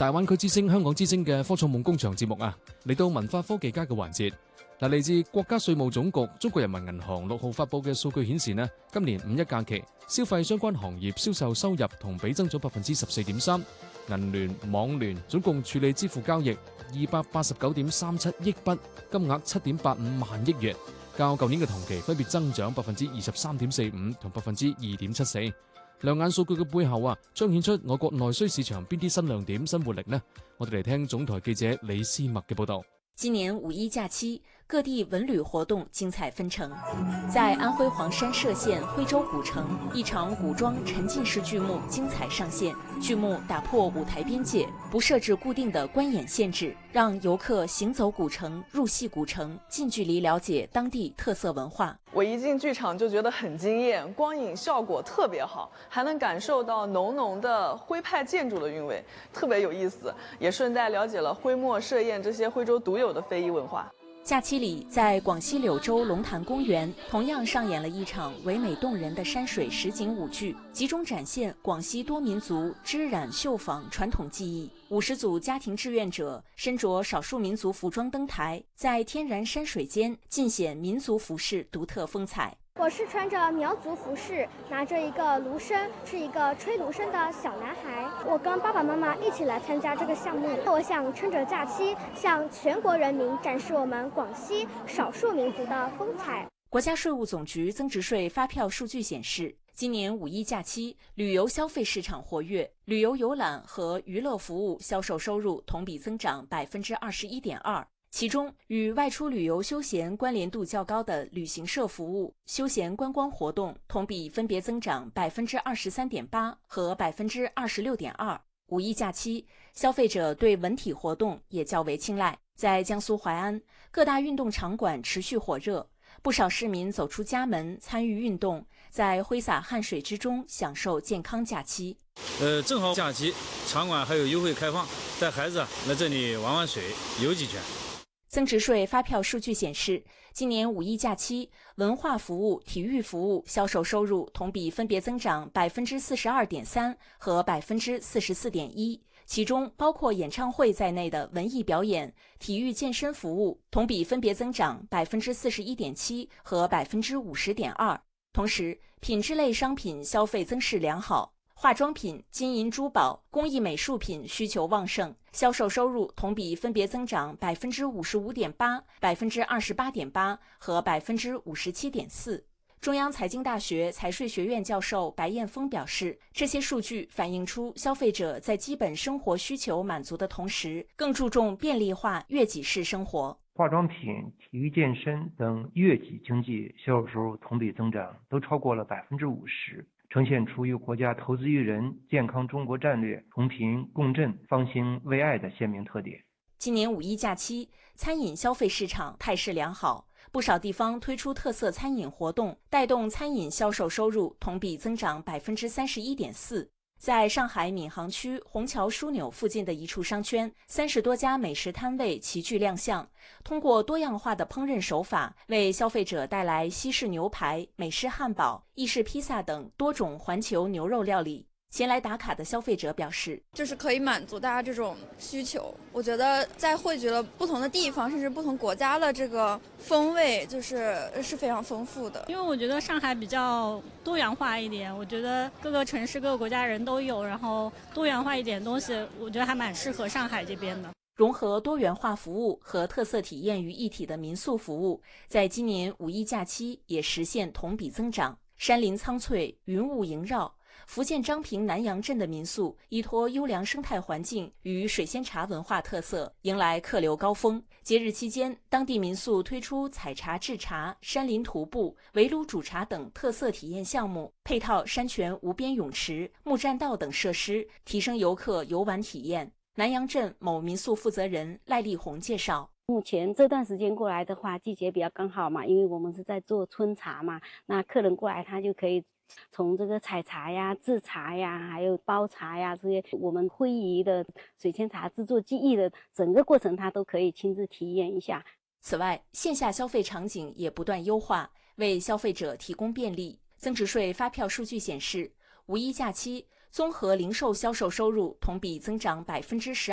大灣區之星、香港之星嘅科創夢工場節目啊，嚟到文化科技街嘅環節。嚟自國家稅務總局、中國人民銀行6號發佈嘅數據顯示呢，今年五一假期消費相關行業銷售收入同比增長14.3%，銀聯、網聯總共處理支付交易289.37億筆，金額7.85萬億元，較舊年嘅同期分別增長23.45%同2.74%。亮眼數據嘅背後啊，彰顯出我國內需市場邊啲新亮點、新活力呢？我哋嚟聽總台記者李思墨嘅報道。 今年五一假期，各地文旅活動精彩紛呈。在安徽黃山歙縣徽州古城，一場古裝沉浸式劇目精彩上線。劇目打破舞台邊界，不設置固定的觀演限制，讓遊客行走古城、入戲古城，近距離了解當地特色文化。 我一進劇場就覺得很驚豔，光影效果特別好，還能感受到濃濃的徽派建築的韻味，特別有意思。也順帶了解了徽墨、歙硯這些徽州獨有的非遺文化。 假期裡，在廣西柳州龍潭公園，同樣上演了一場唯美動人的山水實景舞劇，集中展現廣西多民族織染繡紡傳統技藝。50組家庭志願者身着少數民族服裝登台，在天然山水間盡顯民族服飾獨特風采。 我是穿着苗族服飾，拿着一個蘆笙，是一個吹蘆笙的小男孩。我跟爸爸媽媽一起來參加這個項目。我想趁着假期，向全國人民展示我們廣西少數民族的風采。 國家稅務總局增值稅發票數據顯示，今年五一假期旅遊消費市場活躍，旅遊遊覽和娛樂服務銷售收入同比增長21.2%。其中，與外出旅遊休閒關聯度較高的旅行社服務、休閒觀光活動同比分別增長23.8%和26.2%。五一假期，消費者對文體活動也較為青睞。在江蘇淮安，各大運動場館持續火熱，不少市民走出家門參與運動，在揮灑汗水之中享受健康假期。 正好假期，場館還有優惠開放，帶孩子來這裡玩玩水、遊幾圈。 增值稅發票數據顯示，今年五一假期，文化服務、體育服務銷售收入同比分別增長42.3%和44.1%，其中包括演唱會在內的文藝表演、體育健身服務同比分別增長41.7%和50.2%。同時，品質類商品消費增勢良好。化妝品、金銀珠寶、工藝美術品需求旺盛，銷售收入同比分別增長55.8%、28.8%和57.4%。中央財經大學財稅學院教授白燕峰表示，這些數據反映出消費者在基本生活需求滿足的同時，更注重便利化悅己式生活。 化妝品、體育健身等悅己經濟銷售收入同比增長都超過了50%。呈現出與國家投資於人、健康中國戰略同頻共振、方興未艾的鮮明特點。 今年五一假期，餐飲消費市場態勢良好，不少地方推出特色餐飲活動，帶動餐飲銷售收入同比增長31.4%。在上海閔行區虹橋樞紐附近的一處商圈，30多家美食攤位齊聚亮相，通過多樣化的烹飪手法，為消費者帶來西式牛排、美式漢堡、意式披薩等多種環球牛肉料理。前來打卡的消費者表示， 就是可以滿足大家這種需求。我覺得在匯聚了不同的地方，甚至不同國家的這個風味，是非常豐富的。 因為我覺得上海比較多元化一點，我覺得各個城市、各個國家人都有，然後多元化一點東西，我覺得還蠻適合上海這邊的。 融合多元化服務和特色體驗於一體的民宿服務，在今年五一假期也實現同比增長。山林蒼翠，雲霧縈繞。福建漳平南陽鎮的民宿依託優良生態環境與水仙茶文化特色，迎來客流高峰。節日期間，當地民宿推出採茶製茶、山林徒步、圍爐煮茶等特色體驗項目，配套山泉無邊泳池、木棧道等設施，提升遊客遊玩體驗。南陽鎮某民宿負責人賴麗紅介紹， 目前這段時間過來的話，季節比較剛好嘛，因為我們是在做春茶嘛，那客人過來他就可以從這個採茶呀、製茶呀，還有包茶呀，這些我們徽儀的水仙茶製作技藝的整個過程，他都可以親自體驗一下。 此外，線下消費場景也不斷優化，為消費者提供便利。增值稅發票數據顯示，五一假期綜合零售銷售收入同比增長12%。